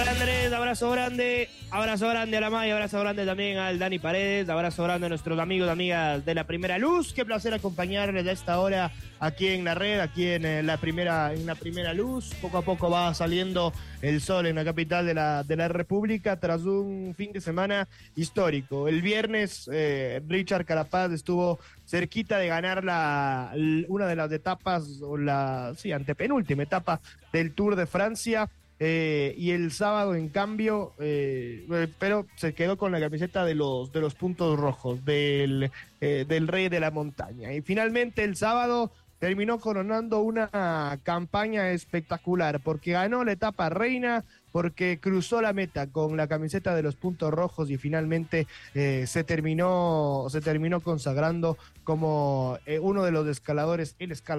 Andrés, abrazo grande a la Maya, abrazo grande también al Dani Paredes, abrazo grande a nuestros amigos y amigas de La Primera Luz. Qué placer acompañarles a esta hora aquí en la red, aquí en la primera Luz. Poco a poco va saliendo el sol en la capital de la República tras un fin de semana histórico. El viernes Richard Carapaz estuvo cerquita de ganar una de las etapas, antepenúltima etapa del Tour de Francia. Y el sábado, en cambio, pero se quedó con la camiseta de los puntos rojos del Rey de la Montaña. Y finalmente el sábado terminó coronando una campaña espectacular, porque ganó la etapa reina, porque cruzó la meta con la camiseta de los puntos rojos y finalmente se terminó consagrando como uno de los escaladores,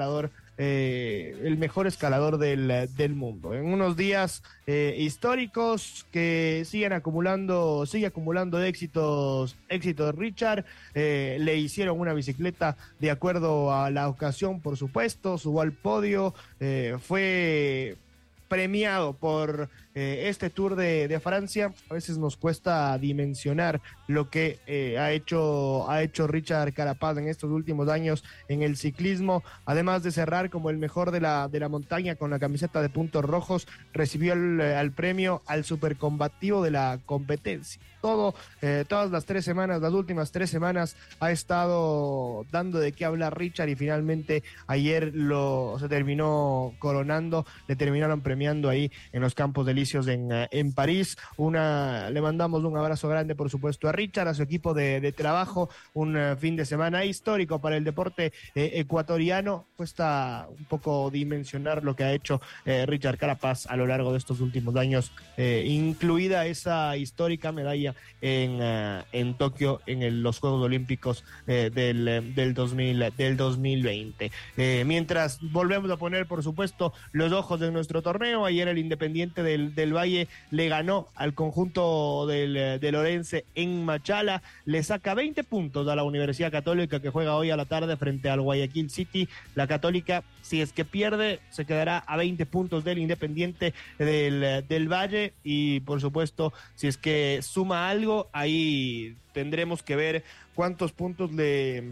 el mejor escalador del mundo. En unos días históricos que sigue acumulando éxitos Richard. Le hicieron una bicicleta de acuerdo a la ocasión, por supuesto, subió al podio, fue premiado por este Tour de Francia. A veces nos cuesta dimensionar lo que ha hecho Richard Carapaz en estos últimos años en el ciclismo. Además de cerrar como el mejor de la montaña con la camiseta de puntos rojos, recibió el premio al supercombativo de la competencia. Todas las últimas 3 semanas ha estado dando de qué hablar Richard, y finalmente ayer se terminó coronando, le terminaron premiando ahí en los Campos Elíseos en París. Le mandamos un abrazo grande, por supuesto, a Richard, a su equipo de trabajo. Un fin de semana histórico para el deporte ecuatoriano. Cuesta un poco dimensionar lo que ha hecho Richard Carapaz a lo largo de estos últimos años, incluida esa histórica medalla en Tokio en los Juegos Olímpicos del 2020. Mientras volvemos a poner, por supuesto, los ojos de nuestro torneo, ayer el Independiente del Valle le ganó al conjunto del Orense en Machala, le saca 20 puntos a la Universidad Católica, que juega hoy a la tarde frente al Guayaquil City. La Católica, si es que pierde, se quedará a 20 puntos del Independiente del Valle, y por supuesto, si es que suma algo, ahí tendremos que ver cuántos puntos le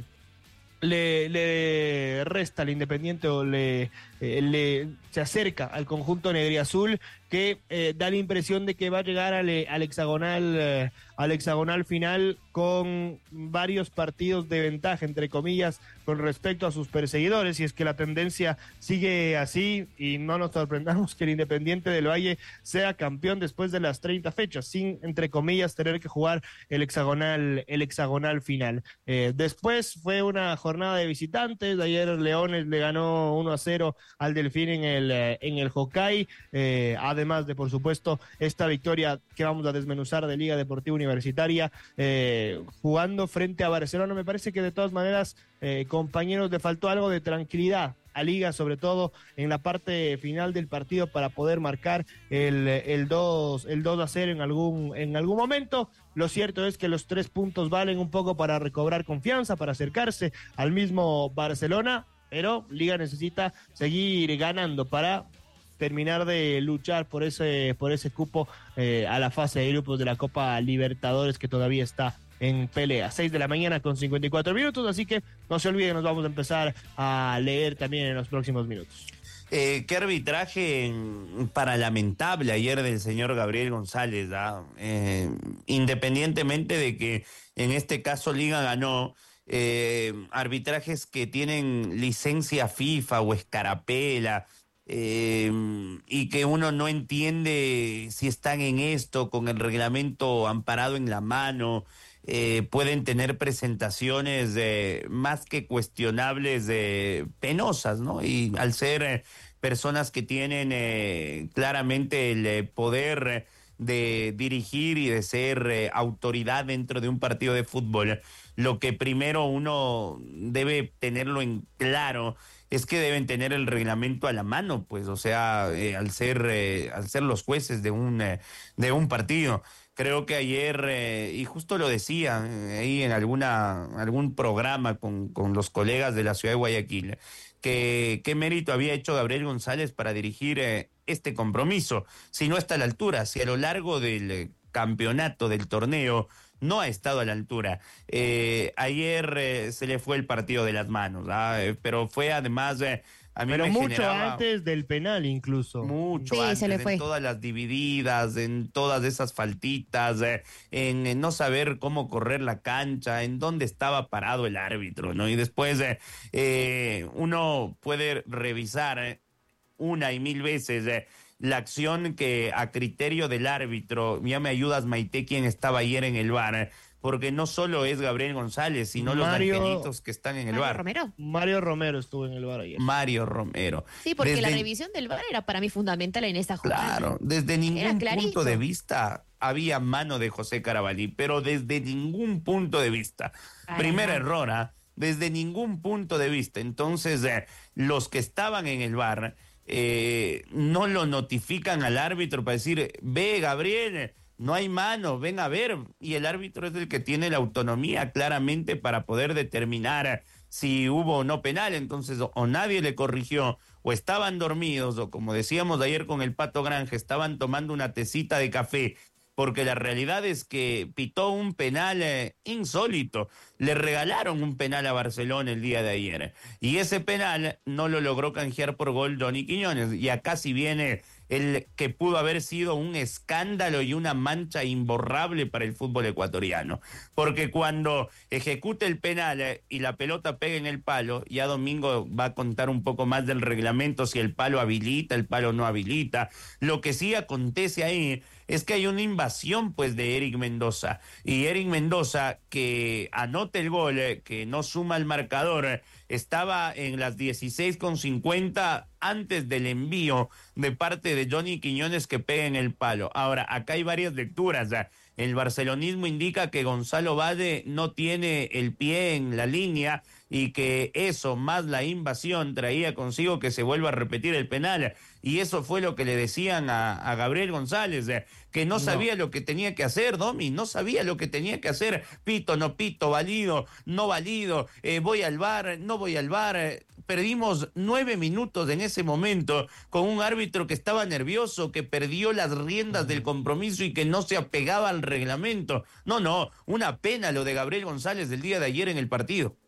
resta al Independiente, o se acerca al conjunto negriazul, que da la impresión de que va a llegar al hexagonal final con varios partidos de ventaja, entre comillas, con respecto a sus perseguidores. Y es que la tendencia sigue así, y no nos sorprendamos que el Independiente del Valle sea campeón después de las 30 fechas, sin, entre comillas, tener que jugar el hexagonal final. Después fue una jornada de visitantes. Ayer Leones le ganó 1-0 al Delfín en el Hokkay, además de, por supuesto, esta victoria que vamos a desmenuzar de Liga Deportiva Universitaria, jugando frente a Barcelona. Me parece que de todas maneras, compañeros, le faltó algo de tranquilidad a Liga, sobre todo en la parte final del partido, para poder marcar el 2-0 en algún momento. Lo cierto es que los 3 puntos valen un poco para recobrar confianza, para acercarse al mismo Barcelona, pero Liga necesita seguir ganando para terminar de luchar por ese cupo a la fase de grupos de la Copa Libertadores, que todavía está en pelea. 6:54 a.m, así que no se olviden, nos vamos a empezar a leer también en los próximos minutos. Qué arbitraje para lamentable ayer del señor Gabriel González, independientemente de que en este caso Liga ganó. Arbitrajes que tienen licencia FIFA o escarapela, y que uno no entiende si están en esto con el reglamento amparado en la mano. Pueden tener presentaciones más que cuestionables, penosas, ¿no? Y al ser personas que tienen claramente el poder de dirigir y de ser autoridad dentro de un partido de fútbol, lo que primero uno debe tenerlo en claro es que deben tener el reglamento a la mano, pues, o sea, al ser los jueces de un partido. Creo que ayer, y justo lo decía ahí en algún programa con los colegas de la ciudad de Guayaquil, que qué mérito había hecho Gabriel González para dirigir este compromiso, si no está a la altura, si a lo largo del campeonato, del torneo, no ha estado a la altura. Ayer se le fue el partido de las manos, pero fue además, a mí Pero me mucho generaba antes del penal incluso. mucho Sí, antes, se le fue. en todas las divididas, en todas esas faltitas, en no saber cómo correr la cancha, en dónde estaba parado el árbitro, ¿no? Y después uno puede revisar una y mil veces la acción que a criterio del árbitro, ya me ayudas Maite, quien estaba ayer en el VAR, porque no solo es Gabriel González, sino los angelitos que están en el Mario VAR. Romero. Mario Romero estuvo en el VAR ayer. Mario Romero. Sí, porque la Desde- revisión del VAR era para mí fundamental en esta jugada. Claro, desde ningún clarito. punto de vista había mano de José Carabalí, pero desde ningún punto de vista. Para Primer nada. error, desde ningún punto de vista. Entonces, los que estaban en el VAR no lo notifican al árbitro para decir, ve Gabriel, no hay mano, ven a ver. Y el árbitro es el que tiene la autonomía claramente para poder determinar si hubo o no penal. Entonces, o nadie le corrigió, o estaban dormidos, o como decíamos ayer con el Pato Granja, estaban tomando una tecita de café, porque la realidad es que pitó un penal insólito. Le regalaron un penal a Barcelona el día de ayer, y ese penal no lo logró canjear por gol Johnny Quiñones, y acá si viene el que pudo haber sido un escándalo y una mancha imborrable para el fútbol ecuatoriano, porque cuando ejecute el penal y la pelota pega en el palo, ya Domingo va a contar un poco más del reglamento, si el palo habilita, el palo no habilita. Lo que sí acontece ahí es que hay una invasión pues de Eric Mendoza, y Eric Mendoza, que anota el gol, que no suma el marcador, estaba en las 16:50 antes del envío de parte de Johnny Quiñones que pega en el palo. Ahora, acá hay varias lecturas. El barcelonismo indica que Gonzalo Bade no tiene el pie en la línea y que eso, más la invasión, traía consigo que se vuelva a repetir el penal. Y eso fue lo que le decían a Gabriel González, que no sabía lo que tenía que hacer, Domi, no sabía lo que tenía que hacer. Pito, no pito, válido, no válido, voy al VAR, no voy al VAR. Perdimos 9 minutos en ese momento con un árbitro que estaba nervioso, que perdió las riendas del compromiso y que no se apegaba al reglamento. No, una pena lo de Gabriel González del día de ayer en el partido.